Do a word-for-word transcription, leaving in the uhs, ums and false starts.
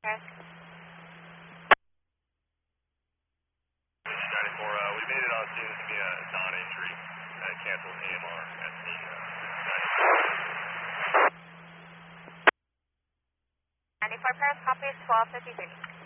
Paris. ninety-four, uh, we made it on scene to be a non-entry and canceled A M R at the ninety-four Paris, copy twelve fifty-three.